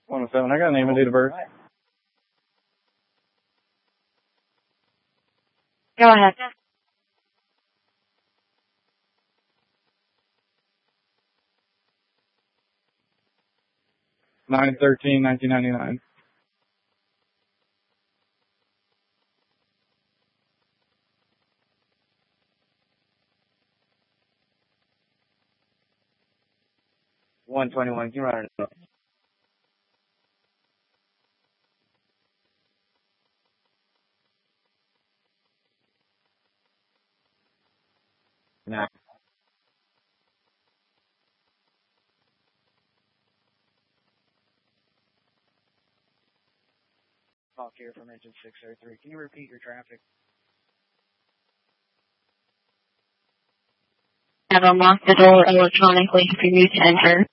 107. I got a name and date of birth. Go ahead. Nine 1999. Can you run it? No. Talk here from engine 603. Can you repeat your traffic? Have unlocked the door electronically for you to enter.